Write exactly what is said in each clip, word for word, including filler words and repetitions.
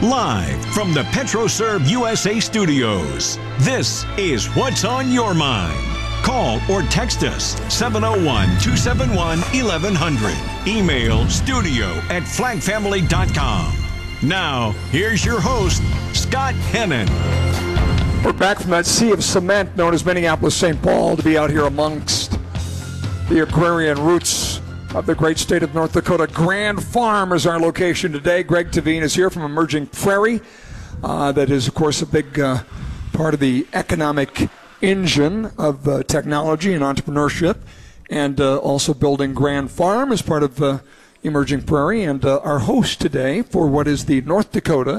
Live from the PetroServe U S A studios, this is What's on Your Mind. Call or text us seven oh one, two seven one, eleven hundred. Email studio at flag family dot com. Now, here's your host, Scott Hennon. We're back from that sea of cement known as Minneapolis, Saint Paul to be out here amongst the agrarian roots of the great state of North Dakota. Grand Farm is our location today. Greg Tavine is here from Emerging Prairie. Uh, that is, of course, a big uh, part of the economic engine of uh, technology and entrepreneurship, and uh, also building Grand Farm as part of uh, Emerging Prairie. And uh, our host today for what is the North Dakota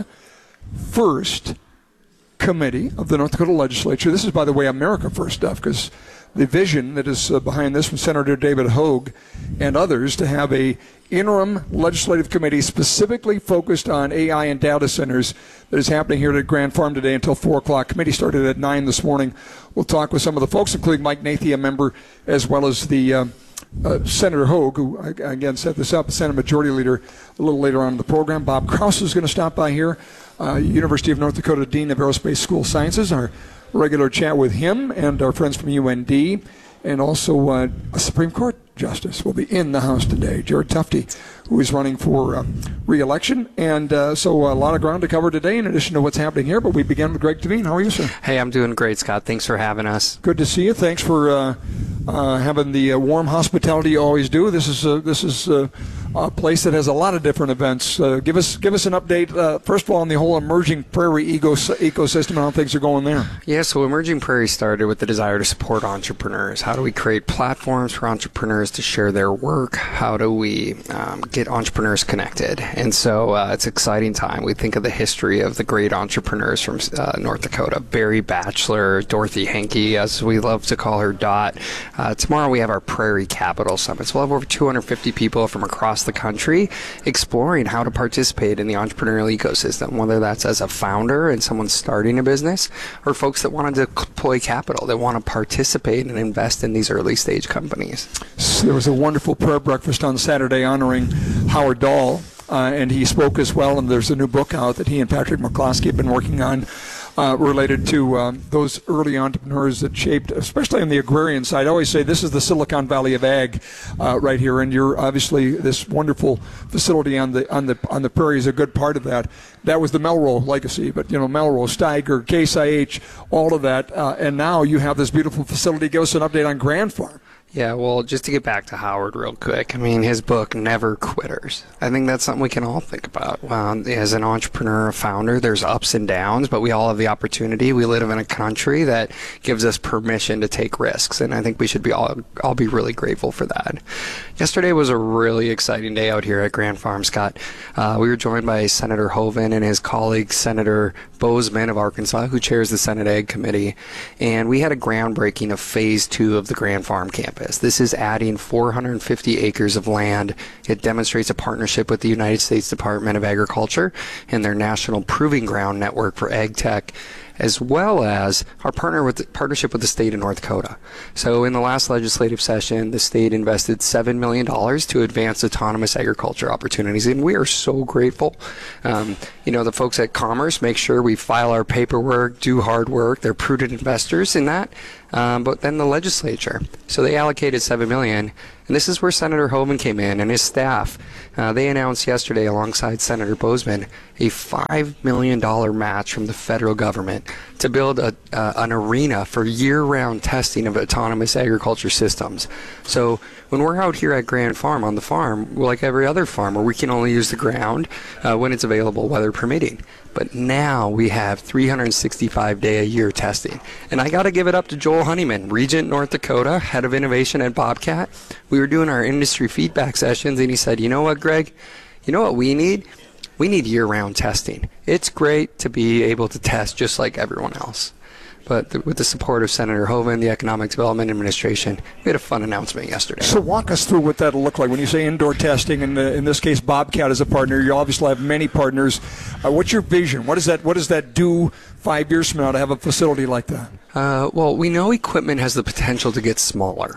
First Committee of the North Dakota Legislature. This is, by the way, America First stuff, because the vision that is uh, behind this from Senator David Hogue and others to have a interim legislative committee specifically focused on A I and data centers that is happening here at Grand Farm today until four o'clock. Committee started at nine this morning. We'll talk with some of the folks, including Mike Nathie, a member, as well as the uh, uh, Senator Hogue, who, again, set this up, Senate Majority Leader, a little later on in the program. Bob Krause is going to stop by here, uh, University of North Dakota Dean of Aerospace School Sciences, our regular chat with him and our friends from U N D, and also uh, a Supreme Court Justice will be in the House today, Jared Tufte, who is running for uh, re-election. And uh, so a lot of ground to cover today in addition to what's happening here. But we begin with Greg Tavine. How are you, sir? Hey, I'm doing great, Scott. Thanks for having us. Good to see you. Thanks for uh, uh, having the uh, warm hospitality you always do. This is uh, this is uh, a place that has a lot of different events. Uh, give us give us an update, uh, first of all, on the whole Emerging Prairie ecos- ecosystem and how things are going there. Yeah, so Emerging Prairie started with the desire to support entrepreneurs. How do we create platforms for entrepreneurs to share their work? How do we um, get entrepreneurs connected? And so uh, it's an exciting time. We think of the history of the great entrepreneurs from uh, North Dakota, Barry Batchelor, Dorothy Henke, as we love to call her, Dot. Uh, tomorrow we have our Prairie Capital Summit. So we'll have over two hundred fifty people from across the country exploring how to participate in the entrepreneurial ecosystem, whether that's as a founder and someone starting a business, or folks that want to deploy capital, that want to participate and invest in these early stage companies. So there was a wonderful prayer breakfast on Saturday honoring Howard Dahl, uh, and he spoke as well, and there's a new book out that he and Patrick McCloskey have been working on uh, related to um, those early entrepreneurs that shaped, especially on the agrarian side. I always say this is the Silicon Valley of ag uh, right here, and you're obviously this wonderful facility on the on the on the prairie is a good part of that. That was the Melrose legacy, but you know Melrose, Steiger, Case I H, all of that, uh, and now you have this beautiful facility. Give us an update on Grand Farm. Yeah, well, just to get back to Howard real quick, I mean, his book, Never Quitters. I think that's something we can all think about. Well, as an entrepreneur, a founder, there's ups and downs, but we all have the opportunity. We live in a country that gives us permission to take risks, and I think we should be all, all be really grateful for that. Yesterday was a really exciting day out here at Grand Farm, Scott. Uh, we were joined by Senator Hoeven and his colleague, Senator Boozman of Arkansas, who chairs the Senate Ag Committee, and we had a groundbreaking of Phase two of the Grand Farm campus. This is adding four hundred fifty acres of land. It demonstrates a partnership with the United States Department of Agriculture and their National Proving Ground Network for Ag Tech, as well as our partner with the, partnership with the state of North Dakota. So in the last legislative session, the state invested seven million dollars to advance autonomous agriculture opportunities, and we are so grateful. Um, you know, the folks at Commerce make sure we file our paperwork, do hard work. They're prudent investors in that. Um, but then the legislature. So they allocated seven million dollars. And this is where Senator Hoeven came in and his staff. Uh, they announced yesterday, alongside Senator Boozman, a five million dollars match from the federal government to build a, uh, an arena for year-round testing of autonomous agriculture systems. So when we're out here at Grand Farm on the farm, we're like every other farmer. We can only use the ground uh, when it's available, weather permitting. But now we have three hundred sixty-five day a year testing. And I got to give it up to Joel Honeyman, Regent, North Dakota, head of innovation at Bobcat. We were doing our industry feedback sessions, and he said, you know what, Greg? You know what we need? We need year-round testing. It's great to be able to test just like everyone else. But th- with the support of Senator Hoeven, the Economic Development Administration, we had a fun announcement yesterday. So walk us through what that'll look like. When you say indoor testing, and uh, in this case Bobcat is a partner, you obviously have many partners. Uh, what's your vision? What does that What does that do five years from now to have a facility like that? Uh, well, we know equipment has the potential to get smaller.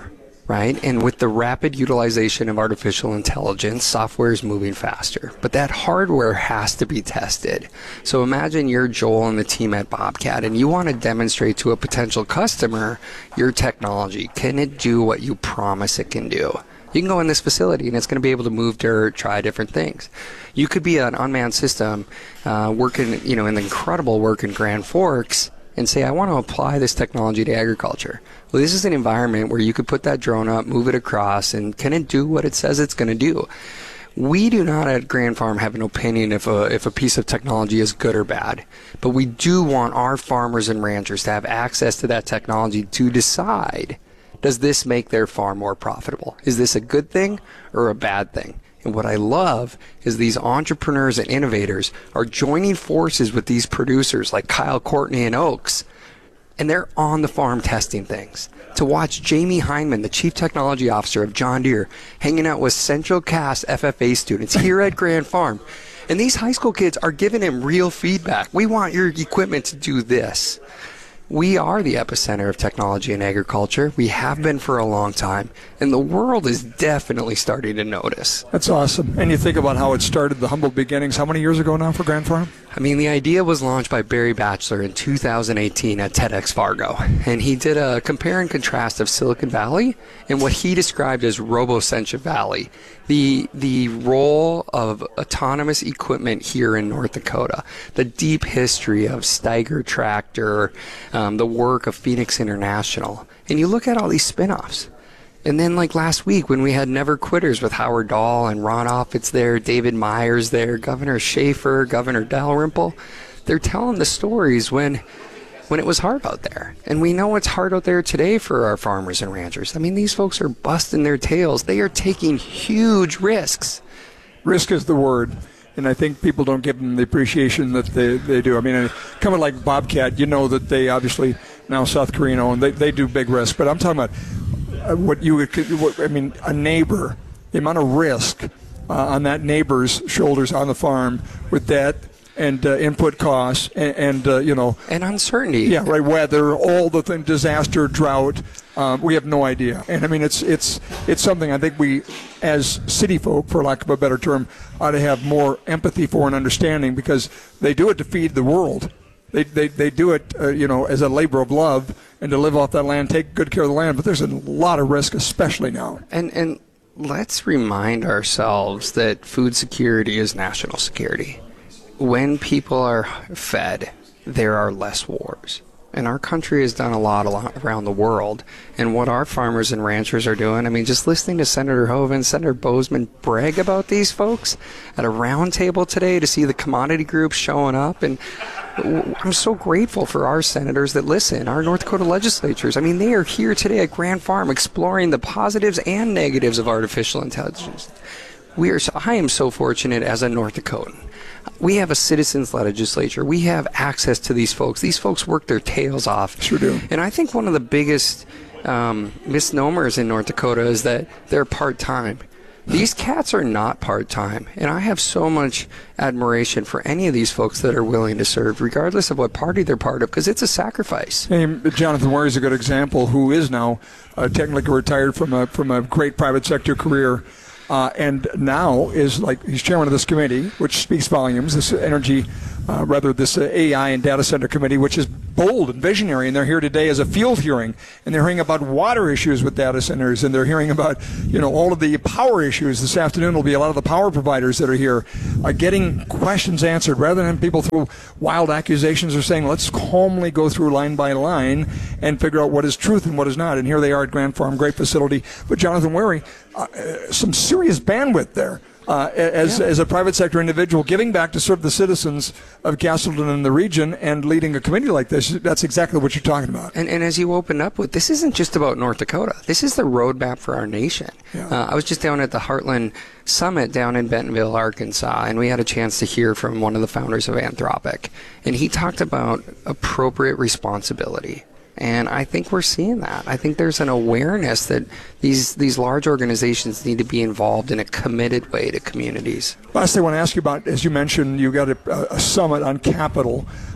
right? And with the rapid utilization of artificial intelligence, software is moving faster. But that hardware has to be tested. So imagine you're Joel and the team at Bobcat, and you want to demonstrate to a potential customer your technology. Can it do what you promise it can do? You can go in this facility and it's going to be able to move dirt, try different things. You could be an unmanned system uh, working, you know, in the incredible work in Grand Forks and say, I want to apply this technology to agriculture. Well, this is an environment where you could put that drone up, move it across, and can it do what it says it's going to do? We do not at Grand Farm have an opinion if a, if a piece of technology is good or bad, but we do want our farmers and ranchers to have access to that technology to decide, does this make their farm more profitable? Is this a good thing or a bad thing? And what I love is these entrepreneurs and innovators are joining forces with these producers like Kyle Courtney and Oaks, and they're on the farm testing things. To watch Jamie Heineman, the Chief Technology Officer of John Deere, hanging out with Central Cast F F A students here at Grand Farm. And these high school kids are giving him real feedback. We want your equipment to do this. We are the epicenter of technology in agriculture. We have been for a long time, and the world is definitely starting to notice. That's awesome. And you think about how it started, the humble beginnings. How many years ago now for Grand Farm? I mean, the idea was launched by Barry Batchelor in two thousand eighteen at TEDx Fargo, and he did a compare and contrast of Silicon Valley and what he described as Robo-Sentia Valley, the the role of autonomous equipment here in North Dakota, the deep history of Steiger Tractor, um, the work of Phoenix International, and you look at all these spin-offs. And then, like last week, when we had Never Quitters with Howard Dahl and Ron Offit's there, David Myers there, Governor Schaefer, Governor Dalrymple, they're telling the stories when when it was hard out there. And we know it's hard out there today for our farmers and ranchers. I mean, these folks are busting their tails. They are taking huge risks. Risk is the word. And I think people don't give them the appreciation that they, they do. I mean, coming like Bobcat, you know that they obviously now South Korean owned, they, they do big risk. But I'm talking about what you would, what, I mean, a neighbor, the amount of risk uh, on that neighbor's shoulders on the farm with that and uh, input costs and, and uh, you know. And uncertainty. Yeah, right, weather, all the thing, disaster, drought. Um, we have no idea. And I mean, it's it's it's something I think we, as city folk, for lack of a better term, ought to have more empathy for and understanding, because they do it to feed the world. They they, they do it, uh, you know, as a labor of love and to live off that land, take good care of the land. But there's a lot of risk, especially now. And and let's remind ourselves that food security is national security. When people are fed, there are less wars. And our country has done a lot, a lot around the world. And what our farmers and ranchers are doing, I mean, just listening to Senator Hoeven, Senator Bozeman brag about these folks at a round table today to see the commodity groups showing up. And I'm so grateful for our senators that listen, our North Dakota legislatures. I mean, they are here today at Grand Farm exploring the positives and negatives of artificial intelligence. We are. I am so fortunate as a North Dakotan. We have a citizens legislature. We have access to these folks. These folks work their tails off. Sure do. And I think one of the biggest um, misnomers in North Dakota is that they're part-time. These cats are not part-time. And I have so much admiration for any of these folks that are willing to serve, regardless of what party they're part of, because it's a sacrifice. Hey, Jonathan Ware is a good example, who is now uh, technically retired from a, from a great private sector career. Uh, and now is like he's chairman of this committee, which speaks volumes. This energy, uh, rather this uh, A I and data center committee, which is bold and visionary. And they're here today as a field hearing, and they're hearing about water issues with data centers, and they're hearing about you know all of the power issues. This afternoon will be a lot of the power providers that are here, uh, getting questions answered rather than people through wild accusations or saying let's calmly go through line by line and figure out what is truth and what is not. And here they are at Grand Farm, great facility. But Jonathan Ware, uh, some serious bandwidth there uh, as, yeah. as a private sector individual, giving back to serve the citizens of Castleton and the region and leading a committee like this. That's exactly what you're talking about. And, and as you open up with, this isn't just about North Dakota. This is the roadmap for our nation. Yeah. Uh, I was just down at the Heartland Summit down in Bentonville, Arkansas, and we had a chance to hear from one of the founders of Anthropic. And he talked about appropriate responsibility. And I think we're seeing that. I think there's an awareness that these these large organizations need to be involved in a committed way to communities. Last thing I want to ask you about, as you mentioned, you got a, a summit on capital.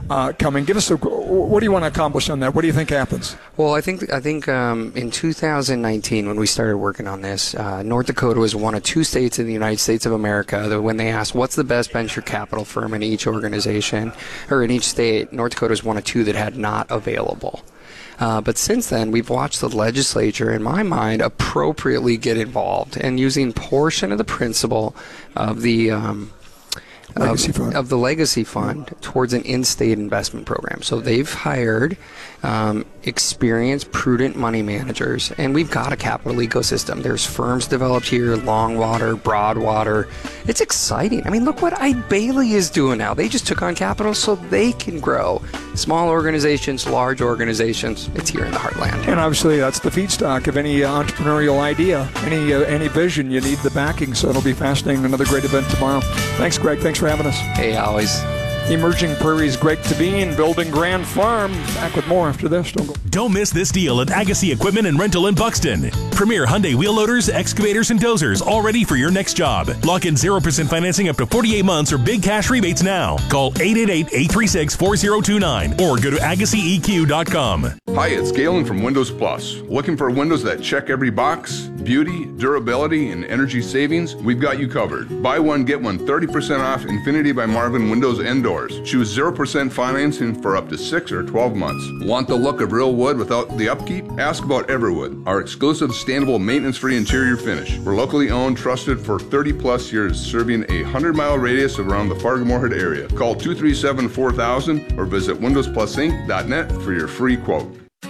uh, coming. Give us a, what do you want to accomplish on that? What do you think happens? Well, I think I think um, in two thousand nineteen, when we started working on this, uh, North Dakota was one of two states in the United States of America that when they asked what's the best venture capital firm in each organization or in each state, North Dakota is one of two that had not available. Uh, but since then, we've watched the legislature, in my mind, appropriately get involved and using portion of the principle of the um, Legacy of, fund. of the legacy fund towards an in-state investment program. So they've hired um, experienced, prudent money managers, and we've got a capital ecosystem. There's firms developed here, Longwater, Broadwater. It's exciting. I mean, look what Ide Bailey is doing now. They just took on capital so they can grow. Small organizations, large organizations. It's here in the heartland. And obviously, that's the feedstock of any uh, entrepreneurial idea, any uh, any vision. You need the backing, so it'll be fascinating. Another great event tomorrow. Thanks, Greg. Thanks for having us. Hey, always. Emerging Prairie's Greg Tabine, building Grand Farm. Back with more after this. Don't go. Don't miss this deal at Agassi Equipment and Rental in Buxton. Premier Hyundai wheel loaders, excavators, and dozers, all ready for your next job. Lock in zero percent financing up to forty-eight months or big cash rebates now. Call eight eight eight, eight three six, four zero two nine or go to agassi e q dot com. Hi, it's Galen from Windows Plus. Looking for windows that check every box? Beauty, durability, and energy savings? We've got you covered. Buy one, get one thirty percent off Infinity by Marvin windows and doors. Choose zero percent financing for up to six or twelve months. Want the look of real wood without the upkeep? Ask about Everwood, our exclusive sustainable maintenance-free interior finish. We're locally owned, trusted for thirty plus years, serving a one hundred mile radius around the Fargo-Moorhead area. Call two three seven, four thousand or visit windows plus inc dot net for your free quote.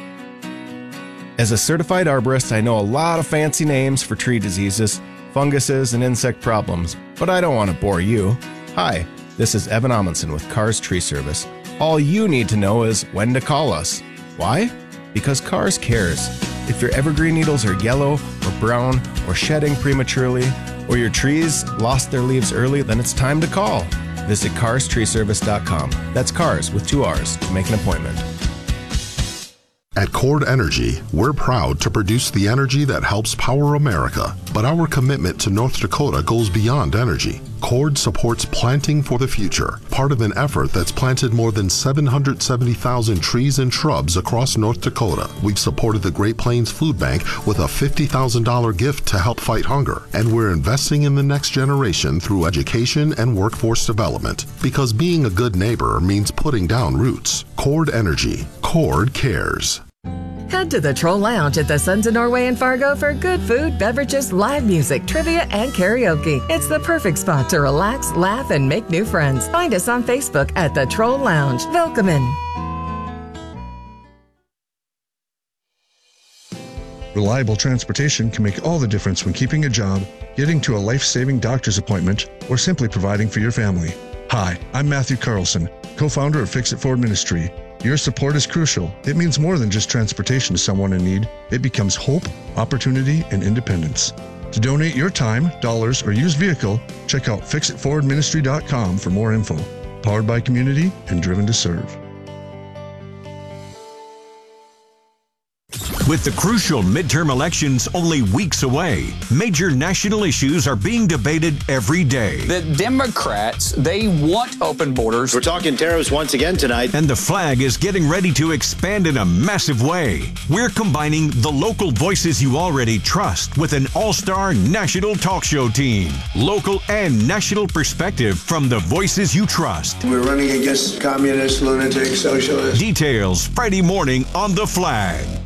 As a certified arborist, I know a lot of fancy names for tree diseases, funguses, and insect problems, but I don't want to bore you. Hi, this is Evan Amundsen with Cars Tree Service. All you need to know is when to call us. Why? Because Cars cares. If your evergreen needles are yellow or brown or shedding prematurely, or your trees lost their leaves early, then it's time to call. Visit cars tree service dot com. That's cars with two R's to make an appointment. At Cord Energy, we're proud to produce the energy that helps power America, but our commitment to North Dakota goes beyond energy. Cord supports Planting for the Future, part of an effort that's planted more than seven hundred seventy thousand trees and shrubs across North Dakota. We've supported the Great Plains Food Bank with a fifty thousand dollars gift to help fight hunger, and we're investing in the next generation through education and workforce development, because being a good neighbor means putting down roots. Cord Energy. Cord cares. Head to the Troll Lounge at the Sons of Norway in Fargo for good food, beverages, live music, trivia, and karaoke. It's the perfect spot to relax, laugh, and make new friends. Find us on Facebook at the Troll Lounge. Welcome in. Reliable transportation can make all the difference when keeping a job, getting to a life-saving doctor's appointment, or simply providing for your family. Hi, I'm Matthew Carlson, co-founder of Fix It Forward Ministry. Your support is crucial. It means more than just transportation to someone in need. It becomes hope, opportunity, and independence. To donate your time, dollars, or used vehicle, check out fix it forward ministry dot com for more info. Powered by community and driven to serve. With the crucial midterm elections only weeks away, major national issues are being debated every day. The Democrats, they want open borders. We're talking tariffs once again tonight. And the flag is getting ready to expand in a massive way. We're combining the local voices you already trust with an all-star national talk show team. Local and national perspective from the voices you trust. We're running against communists, lunatics, socialists. Details Friday morning on The Flag.